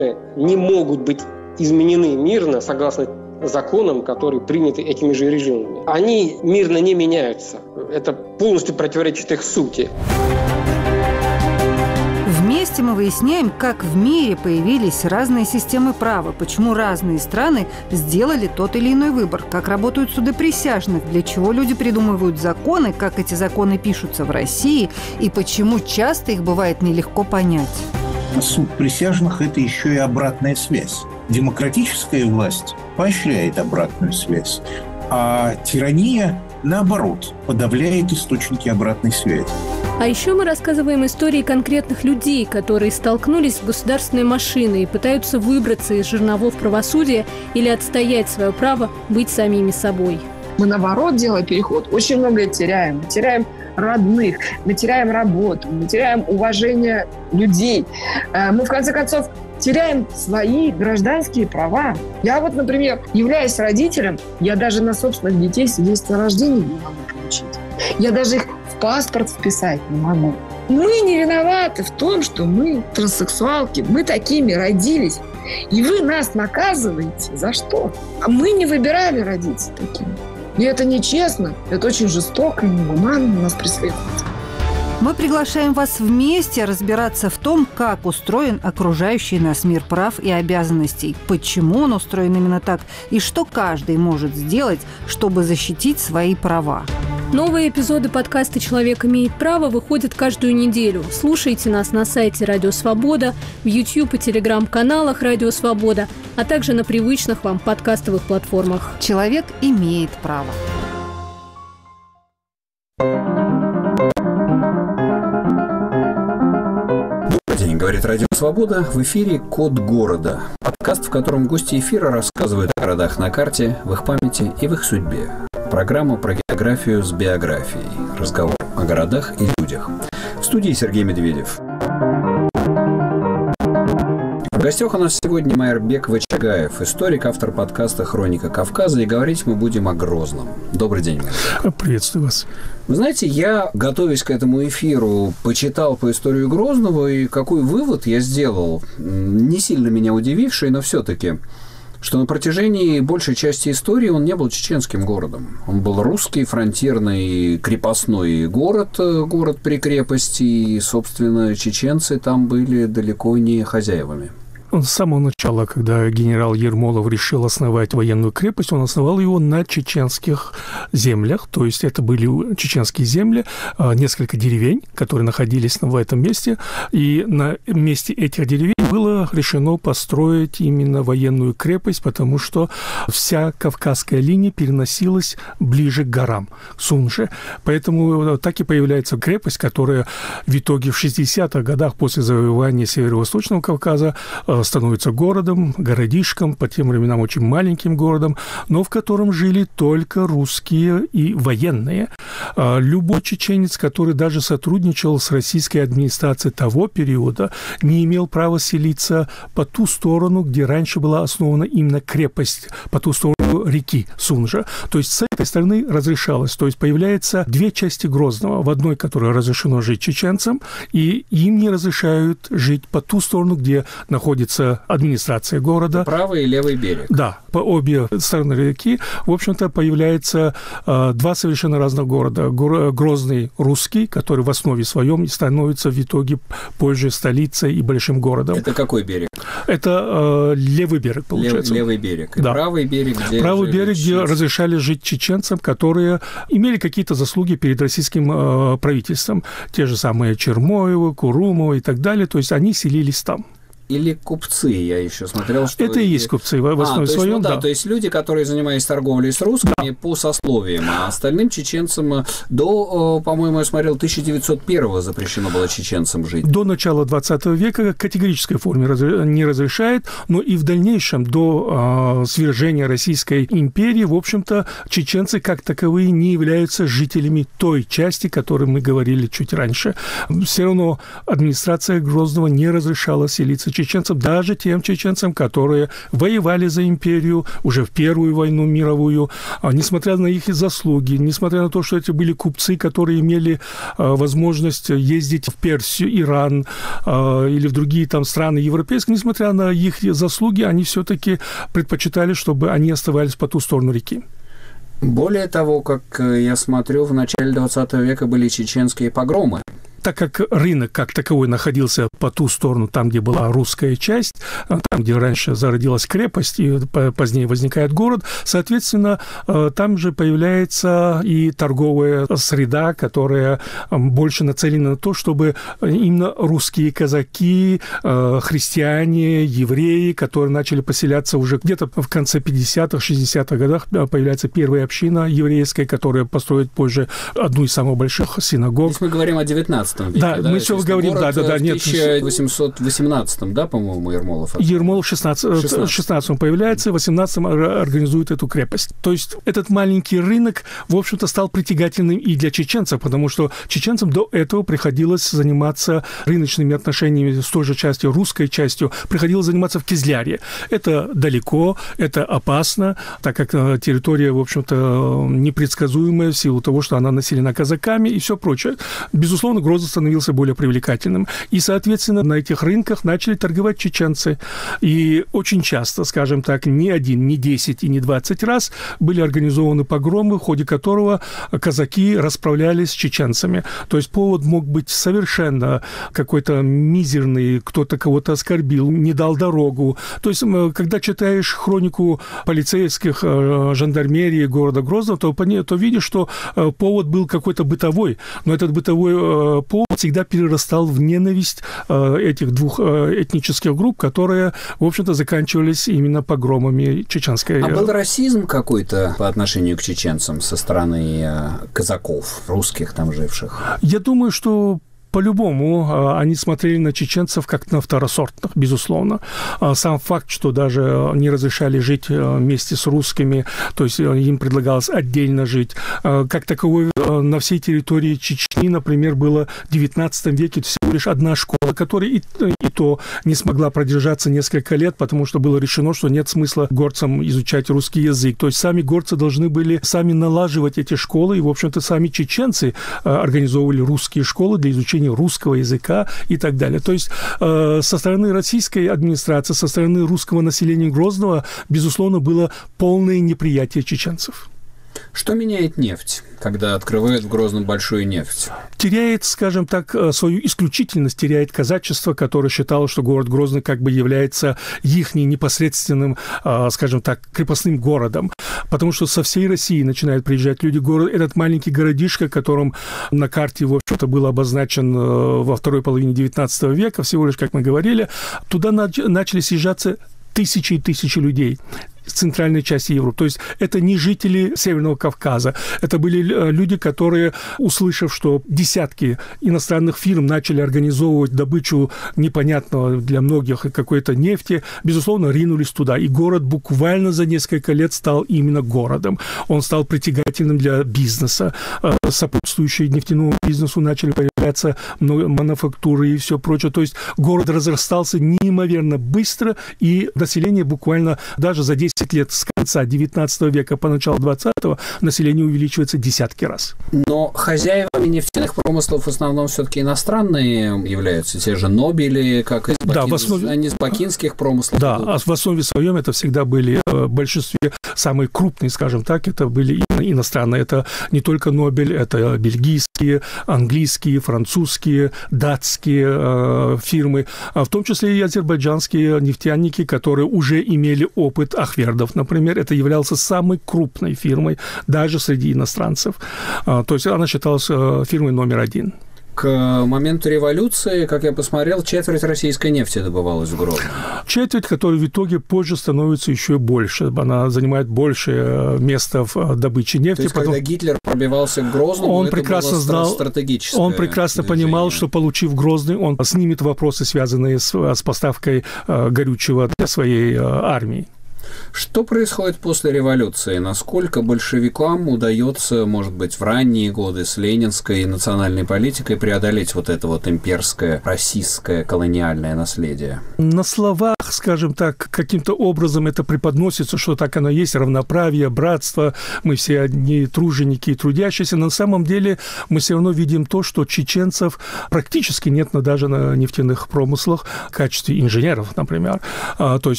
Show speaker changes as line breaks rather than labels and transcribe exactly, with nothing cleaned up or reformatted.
не могут быть изменены мирно согласно законам, которые приняты этими же режимами. Они мирно не меняются. Это полностью противоречит их сути.
Вместе мы выясняем, как в мире появились разные системы права, почему разные страны сделали тот или иной выбор, как работают суды присяжных, для чего люди придумывают законы, как эти законы пишутся в России и почему часто их бывает нелегко понять.
Суд присяжных – это еще и обратная связь. Демократическая власть поощряет обратную связь, а тирания, наоборот, подавляет источники обратной связи.
А еще мы рассказываем истории конкретных людей, которые столкнулись с государственной машиной и пытаются выбраться из жерновов правосудия или отстоять свое право быть самими собой.
Мы, наоборот, делая переход, очень многое теряем. Мы теряем родных, мы теряем работу, мы теряем уважение людей. Мы, в конце концов, теряем свои гражданские права. Я вот, например, являясь родителем, я даже на собственных детей свидетельство о рождении не могу получить. Я даже их в паспорт вписать не могу. Мы не виноваты в том, что мы транссексуалки, мы такими родились. И вы нас наказываете за что? А мы не выбирали родиться такими. И это нечестно, это очень жестоко и негуманно нас преследует.
Мы приглашаем вас вместе разбираться в том, как устроен окружающий нас мир прав и обязанностей, почему он устроен именно так и что каждый может сделать, чтобы защитить свои права.
Новые эпизоды подкаста «Человек имеет право» выходят каждую неделю. Слушайте нас на сайте «Радио Свобода», в YouTube и Telegram-каналах «Радио Свобода», а также на привычных вам подкастовых платформах.
«Человек имеет право».
Добрый день, говорит «Радио Свобода». В эфире «Код города». Подкаст, в котором гости эфира рассказывают о городах на карте, в их памяти и в их судьбе. Программа про географию с биографией. Разговор о городах и людях. В студии Сергей Медведев. В гостях у нас сегодня Майырбек Вачагаев, историк, автор подкаста «Хроника Кавказа», и говорить мы будем о Грозном. Добрый день, Майырбек.
Приветствую вас.
Вы знаете, я, готовясь к этому эфиру, почитал по истории Грозного, и какой вывод я сделал, не сильно меня удививший, но все-таки, что на протяжении большей части истории он не был чеченским городом. Он был русский, фронтирный, крепостной город, город при крепости, и, собственно, чеченцы там были далеко не хозяевами.
С самого начала, когда генерал Ермолов решил основать военную крепость, он основал его на чеченских землях, то есть это были чеченские земли, несколько деревень, которые находились в этом месте, и на месте этих деревень было решено построить именно военную крепость, потому что вся Кавказская линия переносилась ближе к горам, к Сунже. Поэтому так и появляется крепость, которая в итоге в шестидесятых годах после завоевания Северо-Восточного Кавказа становится городом, городишком, по тем временам очень маленьким городом, но в котором жили только русские и военные. Любой чеченец, который даже сотрудничал с российской администрацией того периода, не имел права селиться по ту сторону, где раньше была основана именно крепость, по ту сторону реки Сунжа. То есть с этой стороны разрешалось. То есть появляется две части Грозного. В одной, которой разрешено жить чеченцам, и им не разрешают жить по ту сторону, где находится администрация города.
Правый и левый берег.
Да, по обе стороны реки, в общем-то, появляется э, два совершенно разных города. Гор- Грозный русский, который в основе своем становится в итоге позже столицей и большим городом.
Это какой берег?
Это э, левый берег, получается.
Лев, левый берег. И
да.
Правый берег, где
Правый берег, где разрешали жить чеченцам, которые имели какие-то заслуги перед российским э, правительством. Те же самые Чермоевы, Курумова и так далее. То есть они селились там.
Или купцы, я еще смотрел, что...
Это и есть купцы, в основе
а, то
своем,
есть, ну, да,
да.
То есть люди, которые занимались торговлей с русскими да. по сословиям, а остальным чеченцам до, по-моему, я смотрел, тысяча девятьсот первого запрещено было чеченцам жить.
До начала двадцатого века категорической форме не разрешает, но и в дальнейшем, до э, свержения Российской империи, в общем-то, чеченцы как таковые не являются жителями той части, о которой мы говорили чуть раньше. Все равно администрация Грозного не разрешала селиться чеченцам. чеченцам, даже тем чеченцам, которые воевали за империю уже в Первую войну мировую, несмотря на их заслуги, несмотря на то, что эти были купцы, которые имели возможность ездить в Персию, Иран или в другие там страны европейские, несмотря на их заслуги, они все-таки предпочитали, чтобы они оставались по ту сторону реки.
Более того, как я смотрю, в начале двадцатого века были чеченские погромы.
Так как рынок как таковой находился по ту сторону, там, где была русская часть, там, где раньше зародилась крепость, и позднее возникает город, соответственно, там же появляется и торговая среда, которая больше нацелена на то, чтобы именно русские казаки, христиане, евреи, которые начали поселяться уже где-то в конце пятидесятых, шестидесятых годах, появляется первая община еврейская, которая построит позже одну из самых больших синагог.
Здесь мы говорим о девятнадцатом веке,
да, да, мы все говорим, да, да, да,
в
нет.
В тысяча восемьсот восемнадцатом, да, по-моему, Ермолов?
Ермолов в шестнадцатом появляется, в восемнадцатом организует эту крепость. То есть этот маленький рынок, в общем-то, стал притягательным и для чеченцев, потому что чеченцам до этого приходилось заниматься рыночными отношениями с той же частью, русской частью, приходилось заниматься в Кизляре. Это далеко, это опасно, так как территория, в общем-то, непредсказуемая в силу того, что она населена казаками и все прочее. Безусловно, Грозный становился более привлекательным. И, соответственно, на этих рынках начали торговать чеченцы. И очень часто, скажем так, не один, не десять и не двадцать раз были организованы погромы, в ходе которого казаки расправлялись с чеченцами. То есть повод мог быть совершенно какой-то мизерный, кто-то кого-то оскорбил, не дал дорогу. То есть, когда читаешь хронику полицейских, жандармерии города Грозного, то, то видишь, что повод был какой-то бытовой. Но этот бытовой повод всегда перерастал в ненависть этих двух этнических групп, которые, в общем-то, заканчивались именно погромами чеченской.
А был расизм какой-то по отношению к чеченцам со стороны казаков, русских там живших? Я
думаю, что по-любому они смотрели на чеченцев как на второсортных, безусловно. Сам факт, что даже не разрешали жить вместе с русскими, то есть им предлагалось отдельно жить. Как таковой на всей территории Чечни, например, было в девятнадцатом веке всего лишь одна школа, которая и, и то не смогла продержаться несколько лет, потому что было решено, что нет смысла горцам изучать русский язык. То есть сами горцы должны были сами налаживать эти школы, и, в общем-то, сами чеченцы организовывали русские школы для изучения русского языка и так далее. То есть э, со стороны российской администрации, со стороны русского населения Грозного, безусловно, было полное неприятие чеченцев.
Что меняет нефть, когда открывают в Грозном большую нефть?
Теряет, скажем так, свою исключительность, теряет казачество, которое считало, что город Грозный как бы является их непосредственным, скажем так, крепостным городом. Потому что со всей России начинают приезжать люди. Город, этот маленький городишко, которым на карте, в общем-то, был обозначен во второй половине девятнадцатого века, всего лишь, как мы говорили, туда начали съезжаться тысячи и тысячи людей с центральной части Европы. То есть это не жители Северного Кавказа. Это были люди, которые, услышав, что десятки иностранных фирм начали организовывать добычу непонятного для многих какой-то нефти, безусловно, ринулись туда. И город буквально за несколько лет стал именно городом. Он стал притягательным для бизнеса. Сопутствующие нефтяному бизнесу начали появляться мануфактуры и все прочее. То есть город разрастался неимоверно быстро, и население буквально даже за десять лет с конца девятнадцатого века по начало двадцатого население увеличивается десятки раз.
Но хозяевами нефтяных промыслов в основном все-таки иностранные являются, те же Нобели, как из,
да,
бакин...
основе...
они из бакинских промыслов.
Да, а в основе своем это всегда были, в большинстве самые крупные, скажем так, это были иностранные. Это не только Нобель, это бельгийские, английские, французские, датские э, фирмы, а в том числе и азербайджанские нефтяники, которые уже имели опыт Ахвердов, например. Это являлся самой крупной фирмой даже среди иностранцев. А, то есть она считалась э, фирмой номер один.
К моменту революции, как я посмотрел, четверть российской нефти добывалась в Грозном.
Четверть, которая в итоге позже становится еще больше. Она занимает большее место в добыче нефти.
То есть,
Потом...
когда Гитлер пробивался к Грозному,
он
это
прекрасно
было
знал,
стратегическое
он прекрасно
движение.
понимал, что, получив Грозный, он снимет вопросы, связанные с, с поставкой горючего для своей армии.
Что происходит после революции? Насколько большевикам удается, может быть, в ранние годы с ленинской и национальной политикой преодолеть вот это вот имперское, российское колониальное наследие?
На словах, скажем так, каким-то образом это преподносится, что так оно есть, равноправие, братство, мы все одни труженики и трудящиеся. На самом деле мы все равно видим то, что чеченцев практически нет даже на нефтяных промыслах в качестве инженеров, например. То есть